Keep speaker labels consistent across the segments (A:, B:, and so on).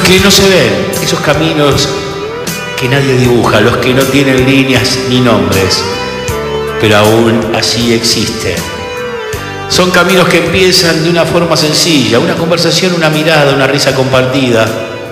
A: que no se ven, esos caminos que nadie dibuja, los que no tienen líneas ni nombres, pero aún así existen. Son caminos que empiezan de una forma sencilla, una conversación, una mirada, una risa compartida.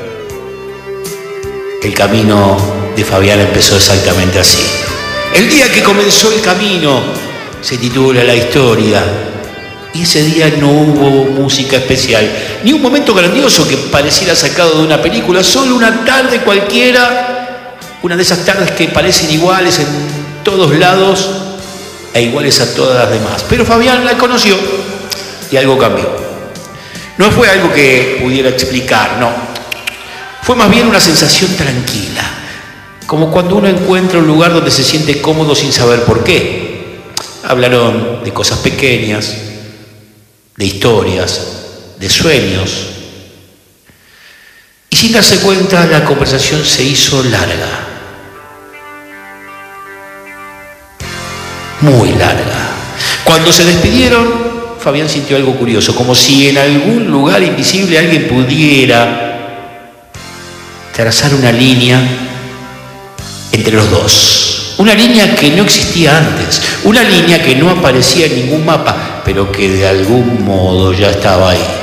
A: El camino de Fabián empezó exactamente así. El día que comenzó el camino se titula La Historia. Y ese día no hubo música especial, ni un momento grandioso que pareciera sacado de una película, solo una tarde cualquiera, una de esas tardes que parecen iguales en todos lados e iguales a todas las demás. Pero Fabián la conoció y algo cambió. No fue algo que pudiera explicar, no. Fue más bien una sensación tranquila, como cuando uno encuentra un lugar donde se siente cómodo sin saber por qué. Hablaron de cosas pequeñas, de historias, de sueños. Y sin darse cuenta, la conversación se hizo larga. Muy larga. Cuando se despidieron, Fabián sintió algo curioso, como si en algún lugar invisible alguien pudiera trazar una línea entre los dos. Una línea que no existía antes, una línea que no aparecía en ningún mapa, pero que de algún modo ya estaba ahí.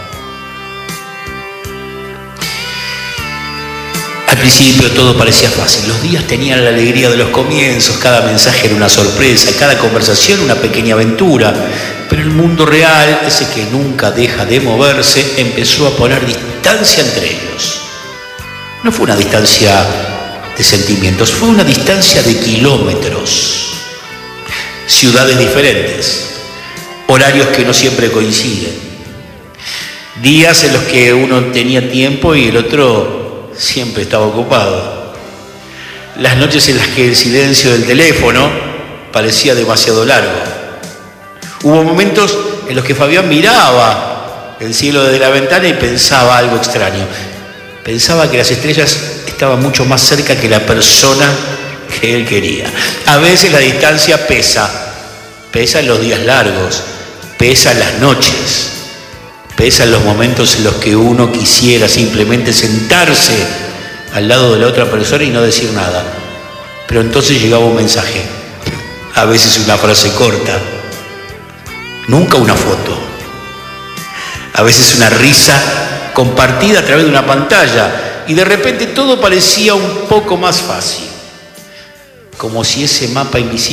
A: Al principio todo parecía fácil, los días tenían la alegría de los comienzos, cada mensaje era una sorpresa, cada conversación una pequeña aventura, pero el mundo real, ese que nunca deja de moverse, empezó a poner distancia entre ellos. No fue una distancia de sentimientos, fue una distancia de kilómetros, ciudades diferentes, horarios que no siempre coinciden, días en los que uno tenía tiempo y el otro siempre estaba ocupado, las noches en las que el silencio del teléfono parecía demasiado largo. Hubo momentos en los que Fabián miraba el cielo desde la ventana y pensaba algo extraño. Pensaba que las estrellas estaban mucho más cerca que la persona que él quería. A veces la distancia pesa en los días largos, pesa en las noches, pesa en los momentos en los que uno quisiera simplemente sentarse al lado de la otra persona y no decir nada. Pero entonces llegaba un mensaje, a veces una frase corta, nunca una foto, a veces una risa compartida a través de una pantalla, y de repente todo parecía un poco más fácil, como si ese mapa invisible